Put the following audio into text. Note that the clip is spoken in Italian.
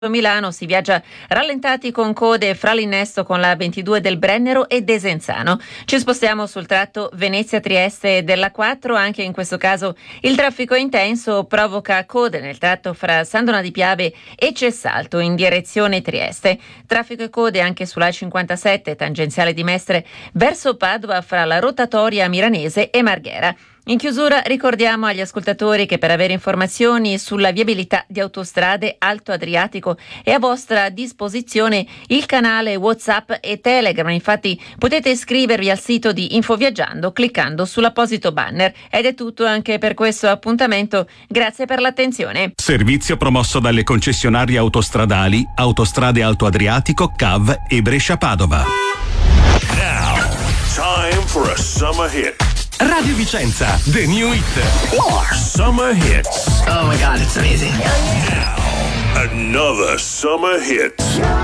Milano si viaggia rallentati con code fra l'innesto con la 22 del Brennero e Desenzano. Ci spostiamo sul tratto Venezia-Trieste della 4, anche in questo caso il traffico intenso provoca code nel tratto fra San Donà di Piave e Cessalto in direzione Trieste. Traffico e code anche sulla 57 tangenziale di Mestre verso Padova fra la rotatoria Miranese e Marghera. In chiusura ricordiamo agli ascoltatori che per avere informazioni sulla viabilità di Autostrade Alto Adriatico è a vostra disposizione il canale WhatsApp e Telegram. Infatti potete iscrivervi al sito di Infoviaggiando cliccando sull'apposito banner. Ed è tutto anche per questo appuntamento. Grazie per l'attenzione. Servizio promosso dalle concessionarie autostradali Autostrade Alto Adriatico, CAV e Brescia-Padova. Now, time for a summer hit. Radio Vicenza, the new hit. More summer hits. Oh my God, it's amazing. Now, another summer hit.